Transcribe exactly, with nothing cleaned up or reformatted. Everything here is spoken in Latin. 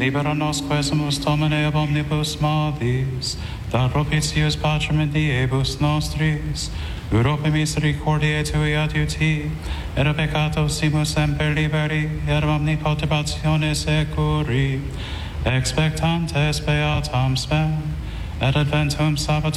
libera nos quesumus Domine ab omnibus maldis, da propitius pacem in diebus nostris, Europe misericordiae tui adiuti, et a peccato simus semper liberi, et omni perturbatione securi, expectantes beatam spem, et adventum Sabbatum